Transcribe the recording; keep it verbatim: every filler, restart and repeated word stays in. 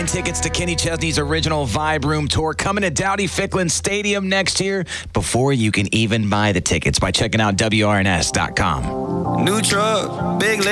buying tickets to Kenny Chesney's original Vibe Room tour coming to Dowdy-Ficklin Stadium next year before you can even buy the tickets by checking out W R N S dot com. New truck, big